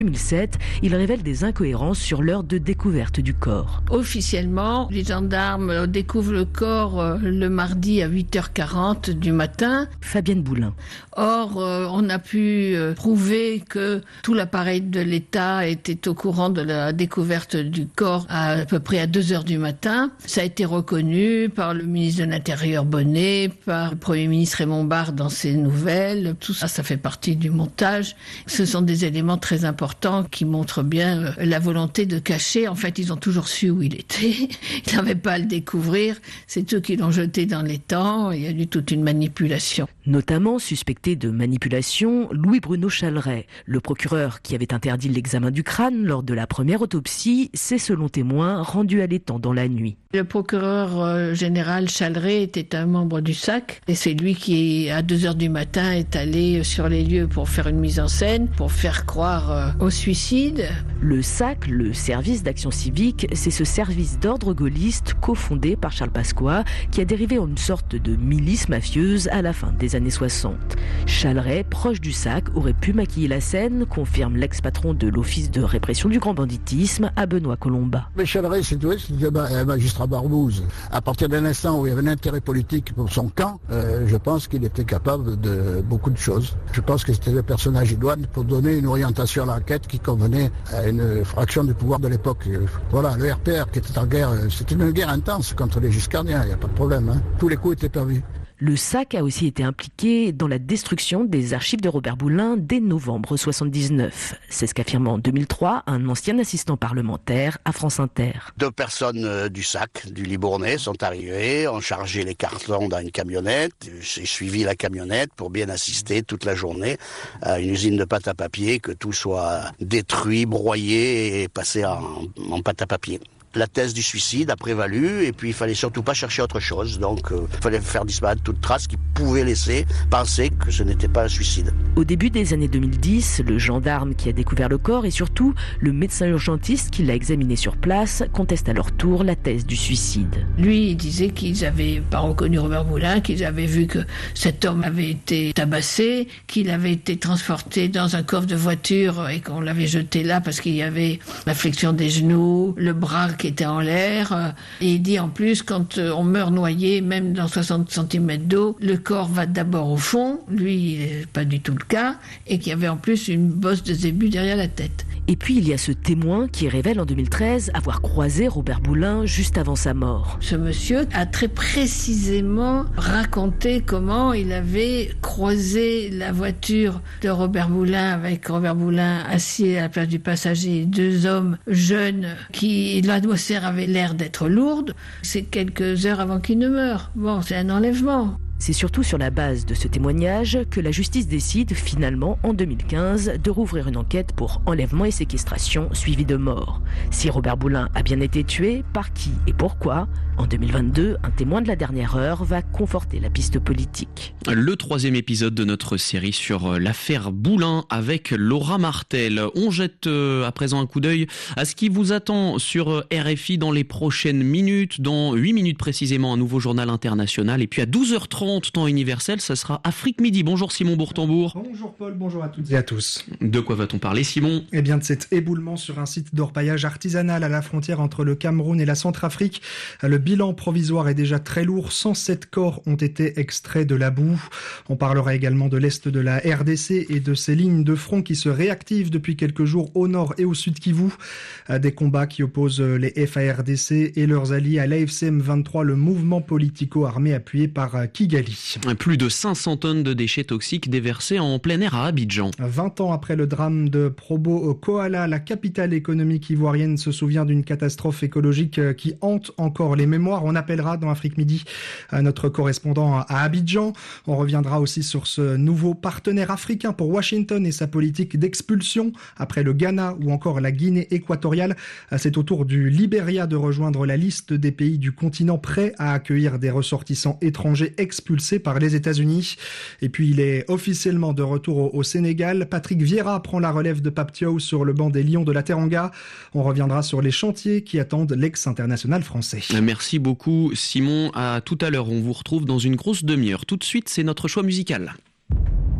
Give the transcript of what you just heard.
2007, il révèle des incohérences sur l'heure de découverte du corps. Officiellement, les gendarmes découvrent le corps le mardi à 8h40 du matin. Fabienne Boulin. Or, on a pu prouver que tout l'appareil de l'État était au courant de la découverte du corps à peu près à 2h du matin. Ça a été reconnu par le ministre de l'Intérieur Bonnet, par le Premier ministre Raymond Barre dans ses nouvelles. Tout ça, ça fait partie du montage. Ce sont des éléments très importants qui montrent bien la volonté de cacher. En fait, ils ont toujours su où il était. Ils n'avaient pas à le découvrir. C'est eux qui l'ont jeté dans l'étang. Il y a eu toute une manipulation. Notamment suspecté de manipulation, Louis-Bruno Challeray, le procureur qui avait interdit l'examen du crâne lors de la première autopsie, s'est selon témoin rendu à l'étang dans la nuit. Le procureur général Challeray était un membre du SAC et c'est lui qui, à 2h du matin, est allé sur les lieux pour faire une mise en scène, pour faire croire au suicide. Le SAC, le service d'action civique, c'est ce service d'ordre gaulliste cofondé par Charles Pasqua qui a dérivé en une sorte de milice mafieuse à la fin des années 60. Challeray, proche du SAC, aurait pu maquiller la scène, confirme l'ex-patron de l'Office de répression du grand banditisme à Benoît Colomba. Mais Challeray, c'était un magistrat barbouze. À partir d'un instant où il y avait un intérêt politique pour son camp, je pense qu'il était capable de beaucoup de choses. Je pense que c'était le personnage idoine pour donner une orientation à l'enquête qui convenait à une fraction du pouvoir de l'époque. Voilà, le RPR qui était en guerre, c'était une guerre intense contre les Giscardiens, il n'y a pas de problème. Hein. Tous les coups étaient permis. Le SAC a aussi été impliqué dans la destruction des archives de Robert Boulin dès novembre 1979. C'est ce qu'affirme en 2003 un ancien assistant parlementaire à France Inter. 2 personnes du SAC, du Libournais, sont arrivées, ont chargé les cartons dans une camionnette. J'ai suivi la camionnette pour bien assister toute la journée à une usine de pâte à papier, que tout soit détruit, broyé et passé en pâte à papier. La thèse du suicide a prévalu et puis il fallait surtout pas chercher autre chose. Donc il fallait faire disparaître toute trace qui pouvait laisser penser que ce n'était pas un suicide. Au début des années 2010, le gendarme qui a découvert le corps et surtout le médecin urgentiste qui l'a examiné sur place contestent à leur tour la thèse du suicide. Lui, il disait qu'ils n'avaient pas reconnu Robert Boulin, qu'ils avaient vu que cet homme avait été tabassé, qu'il avait été transporté dans un coffre de voiture et qu'on l'avait jeté là parce qu'il y avait la flexion des genoux, le bras qui était en l'air. Et il dit en plus, quand on meurt noyé, même dans 60 cm d'eau, le corps va d'abord au fond, lui, pas du tout le cas, et qu'il y avait en plus une bosse de zébu derrière la tête. Et puis il y a ce témoin qui révèle en 2013 avoir croisé Robert Boulin juste avant sa mort. Ce monsieur a très précisément raconté comment il avait croisé la voiture de Robert Boulin avec Robert Boulin assis à la place du passager, 2 hommes jeunes qui, l'atmosphère avait l'air d'être lourde. C'est quelques heures avant qu'il ne meure. Bon, c'est un enlèvement. C'est surtout sur la base de ce témoignage que la justice décide finalement en 2015 de rouvrir une enquête pour enlèvement et séquestration suivie de mort. Si Robert Boulin a bien été tué, par qui et pourquoi ? En 2022, un témoin de la dernière heure va conforter la piste politique. Le 3e épisode de notre série sur l'affaire Boulin avec Laura Martel. On jette à présent un coup d'œil à ce qui vous attend sur RFI dans les prochaines minutes. Dans 8 minutes précisément, un nouveau journal international. Et puis à 12h30, temps universel, ça sera Afrique Midi. Bonjour Simon Bourtambour. Bonjour Paul, bonjour à toutes et à tous. De quoi va-t-on parler Simon ? Eh bien de cet éboulement sur un site d'orpaillage artisanal à la frontière entre le Cameroun et la Centrafrique. Le bilan provisoire est déjà très lourd. 107 corps ont été extraits de la boue. On parlera également de l'Est de la RDC et de ces lignes de front qui se réactivent depuis quelques jours au nord et au sud Kivu. Des combats qui opposent les FARDC et leurs alliés à l'AFC M23, le mouvement politico-armé appuyé par Kigali. Plus de 500 tonnes de déchets toxiques déversés en plein air à Abidjan. 20 ans après le drame de Probo-Koala, la capitale économique ivoirienne se souvient d'une catastrophe écologique qui hante encore les mémoires. On appellera dans Afrique Midi notre correspondant à Abidjan. On reviendra aussi sur ce nouveau partenaire africain pour Washington et sa politique d'expulsion après le Ghana ou encore la Guinée équatoriale. C'est au tour du Libéria de rejoindre la liste des pays du continent prêts à accueillir des ressortissants étrangers expulsés par les États-Unis. Et puis il est officiellement de retour au Sénégal. Patrick Vieira prend la relève de Pape Thiaw sur le banc des Lions de la Teranga. On reviendra sur les chantiers qui attendent l'ex-international français. Merci beaucoup Simon. À tout à l'heure, on vous retrouve dans une grosse demi-heure. Tout de suite, c'est notre choix musical.